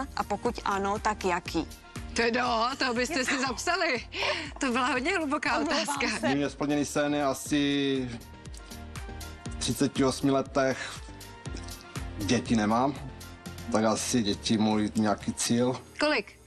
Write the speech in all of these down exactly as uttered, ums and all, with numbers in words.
a pokud ano, tak jaký? Teda, to byste si zapsali. To byla hodně hluboká otázka. Mým nesplněný sen je asi v třiceti osmi letech. Děti nemám, tak asi děti můj nějaký cíl. Kolik?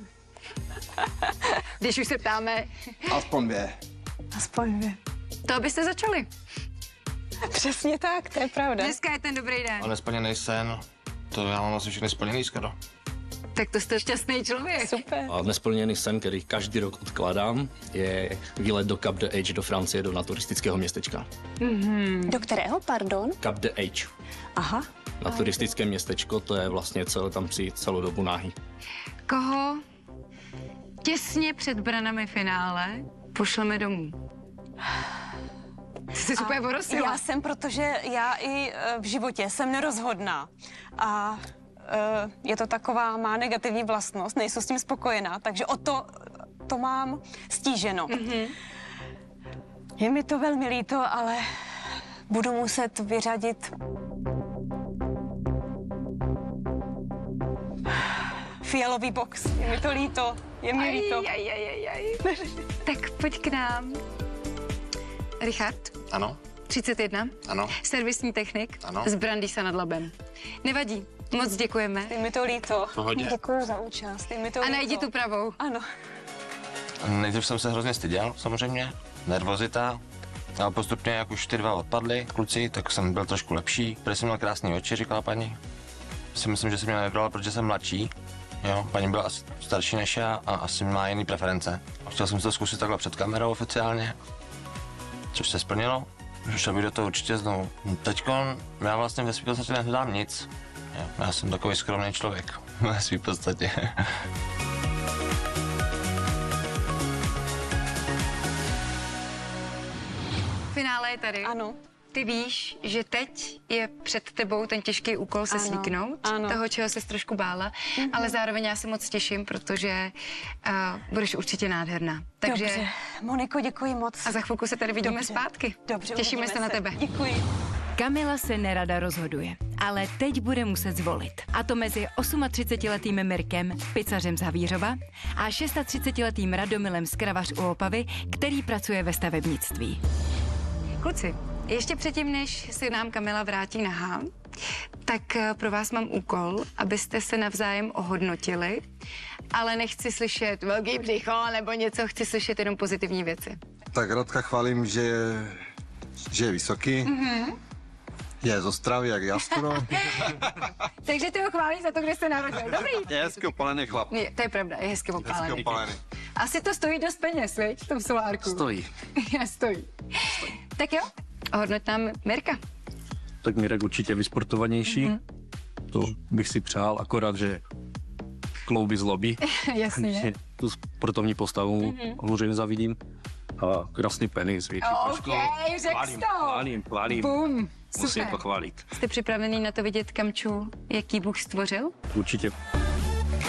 Když už se ptáme, Aspoň dvě. Aspoň dvě. to byste začali. Přesně tak, to je pravda. Dneska je ten dobrý den. A nesplněný sen, to já mám asi všechny splněný skoro. Tak to jste šťastný člověk. Super. A nesplněný sen, který každý rok odkládám, je výlet do Cap d'Agde do Francie, do naturistického městečka. Do kterého, pardon? Cap d'Agde. Aha. Naturistické městečko, to je vlastně celé tam přijít celou dobu náhy. Koho těsně před branami finále pošleme domů? Ty jsi super porosila. Já jsem, protože já i e, v životě jsem nerozhodná. A e, je to taková má negativní vlastnost, nejsou s tím spokojená, takže o to, to mám stíženo. Mm-hmm. Je mi to velmi líto, ale budu muset vyřadit fialový box. Je mi to líto, je mi líto. Aj, aj, aj, aj. Tak pojď k nám. Richard, Ano, třicet jedna, ano. servisní technik Ano. z Brandýsa nad Labem. Nevadí, moc děkujeme. Je mi to líto. Pohodě. Děkuji za účast. Je mi to A líto. najdi tu pravou. Ano. Nejdřív jsem se hrozně styděl, samozřejmě, nervozita. Ale postupně, jak už ty dva odpadly, kluci, tak jsem byl trošku lepší. Protože jsem měl krásný oči, říkala paní. Si myslím, že se mě nevybrala, protože jsem mladší. Jo, paní byla asi starší než já a asi má jiný preference. Chtěl jsem si to zkusit takhle před kamerou oficiálně, což se splnilo. Šel bych do toho určitě znovu. Teďkon já vlastně ve svým podstatě nehledám nic. Jo, já jsem takový skromný člověk ve svým podstatě. Finále je tady. Ano. Ty víš, že teď je před tebou ten těžký úkol se Ano, slíknout, ano. toho, čeho ses trošku bála, mm-hmm. ale zároveň já se moc těším, protože uh, budeš určitě nádherná. Takže Dobře. Moniko, děkuji moc. a za chvilku se tady vidíme Dobře. zpátky. Dobře, Těšíme uvidíme se na tebe. Děkuji. Kamila se nerada rozhoduje, ale teď bude muset zvolit. A to mezi třicetiosmiletým Mirkem, pizzařem z Havířova, a třicetišestiletým Radomilem z Kravař u Opavy, který pracuje ve stavebnictví. Kluci, ještě předtím, než se nám Kamila vrátí nahá, tak eh, pro vás mám úkol, abyste se navzájem ohodnotili, ale nechci slyšet velký břicho nebo něco, chci slyšet jenom pozitivní věci. Tak Radka chválím, že je, že je vysoký. Mm-hmm. Je z Ostravy, jak Jastro. Takže ty ho chválíš za to, kde jste narodil. Dobrý. Je hezky opalený chlap. Je, to je pravda, je hezky Hezky opálený. opalený. Asi to stojí dost peněz, viď, v tom solárku. Stojí. Já stojí. Tak jo, hodnoť nám Mirka. Tak Mirek určitě vysportovanější. Mhm. To bych si přál, akorát, že klouby zlobí. Jasně. Tu sportovní postavu hluře nezavidím. A krásný penis, větší OK, řekl to. Chválím, chválím. Bum, Musím super. pochválit. Jste připravený na to vidět, Kamču, jaký Bůh stvořil? Určitě.